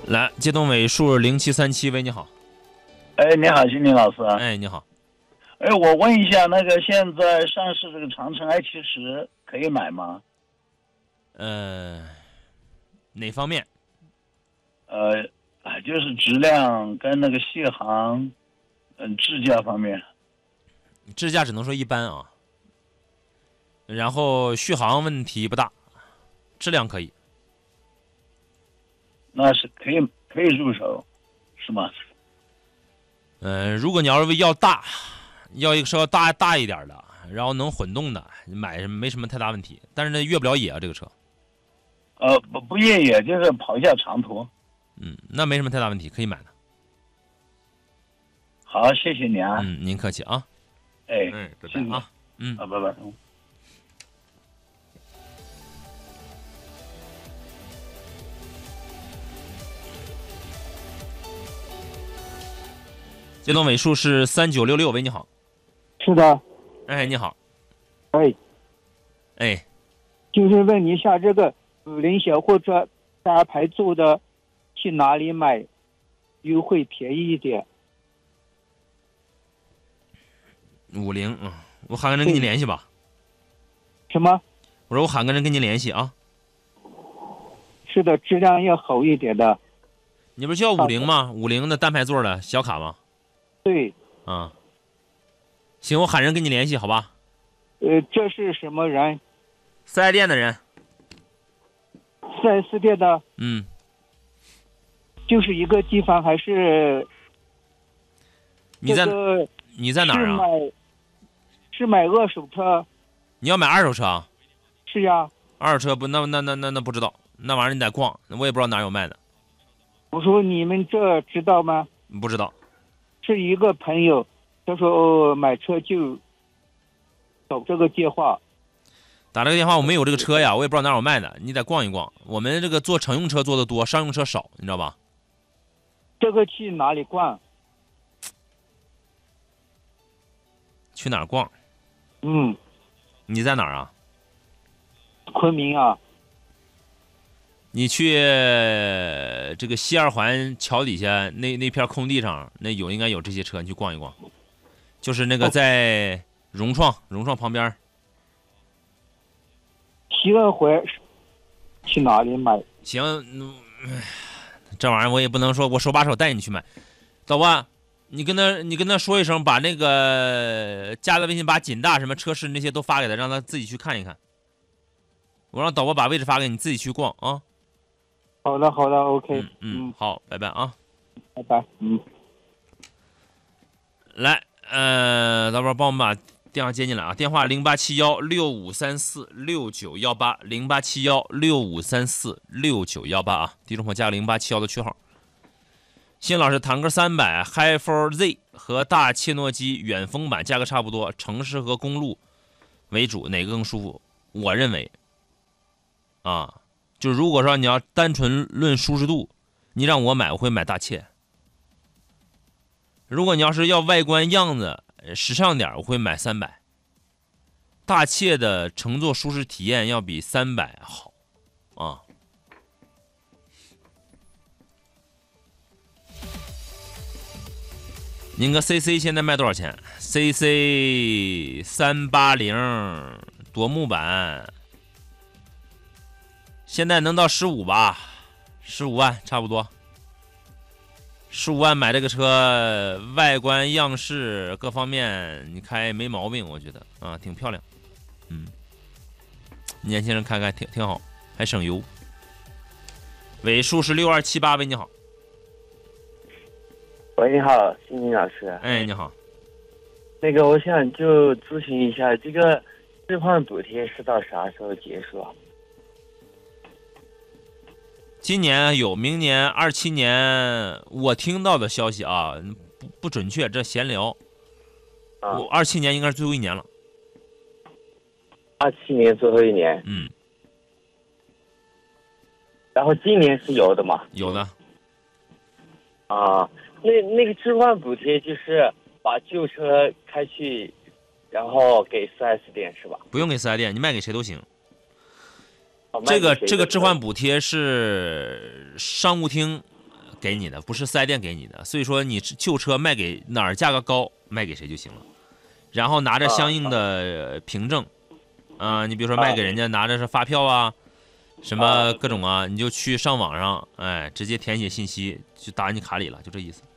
来，接通尾数0737，喂，你好。 哎，你好，金林老师。 哎，你好。 哎，我问一下，那个现在上市这个长城 i70可以买吗？ 哪方面？ 就是质量跟那个续航，智驾方面。 智驾只能说一般啊，然后续航问题不大，质量可以。 那是可以入手，是吗？ 如果你要是要大，要一个稍微大一点的，然后能混动的，买没什么太大问题。但是呢，越不了野啊，这个车。 不越野，就是跑一下长途。 那没什么太大问题，可以买的。 好，谢谢你啊。 您客气啊。 哎， 拜拜啊。 拜拜。 接通尾数是3966，喂，你好。 是的。 哎，你好。 哎，就是问一下，这个50小货车大牌做的，去哪里买优惠便宜一点 ？50，我喊个人跟您联系吧。 什么？ 我说我喊个人跟您联系啊。 是的，质量要好一点的。 你不是叫50吗？50的单排座的小卡吗？ 对。 行，我喊人跟你联系，好吧？ 这是什么人 ？4S店的人。 4S店的。就是一个地方还是？ 你在哪儿啊？ 是买二手车。 你要买二手车啊？ 是呀。 二手车不，那不知道，那玩意儿你得逛，我也不知道哪有卖的。 我说你们这知道吗？ 不知道。 是一个朋友，他说买车就找这个电话。 打这个电话，我没有这个车呀，我也不知道哪有卖的，你得逛一逛。我们这个做乘用车做的多，商用车少，你知道吧？ 这个去哪里逛？ 去哪儿逛？你在哪儿啊？ 昆明啊。 你去这个西二环桥底下那片空地上，应该有这些车，你去逛一逛。就是那个在融创旁边。 西二环去哪里买？ 行，这玩意儿我也不能说我手把手带你去买。老婆，你跟他说一声，把那个加了微信，把锦大什么车市那些都发给他，让他自己去看一看。我让导播把位置发给你，自己去逛啊。 好的 ，OK。 好，拜拜啊。 拜拜。 来，导播帮我们把电话接进来啊，电话087165346918，087165346918啊，听众朋友加个0871的区号。新老师，坦克300、Hi4 Z 和大切诺基远风版价格差不多，城市和公路为主，哪个更舒服？我认为，就如果说你要单纯论舒适度，你让我买，我会买大切。如果你要是要外观样子时尚点，我会买300。大切的乘坐舒适体验要比300好啊。您个 CC 现在卖多少钱 ？CC 380夺目版，现在能到15吧，15万差不多。15万买这个车，外观样式各方面你开没毛病，我觉得啊挺漂亮。年轻人开开挺好，还省油。尾数是6278，喂，你好。 喂，你好，欣欣老师。 哎，你好。 那个，我想就咨询一下，这个置换补贴是到啥时候结束啊？ 今年有，明年27年，我听到的消息啊，不准确，这闲聊。我27年应该是最后一年了。 27年最后一年。然后今年是有的吗？ 有的。 那个置换补贴就是把旧车开去，然后给4S店是吧？ 不用给4S店，你卖给谁都行。这个置换补贴是商务厅给你的，不是4S店给你的，所以说你旧车卖给哪儿价格高卖给谁就行了，然后拿着相应的凭证，你比如说卖给人家拿着是发票啊，什么各种啊，你就去上网上，哎，直接填写信息就打你卡里了，就这意思。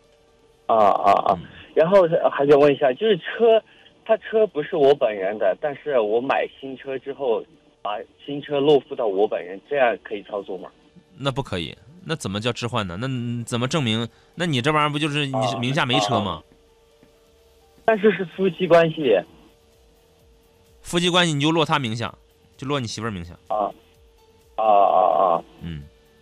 然后还想问一下，就是他车不是我本人的，但是我买新车之后把新车落付到我本人，这样可以操作吗？ 那不可以，那怎么叫置换呢？那怎么证明？那你这玩意儿不就是你名下没车吗？ 但是是夫妻关系。 夫妻关系你就落他名下，就落你媳妇儿名下。嗯。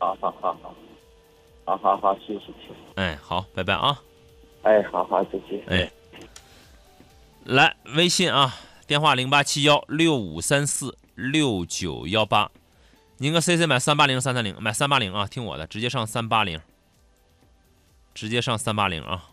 好，谢谢。 哎，好，拜拜啊。 哎，好，再见。 哎，来微信啊，电话087165346918。您跟 CC 买380、330，买380啊，听我的，直接上380，直接上380啊。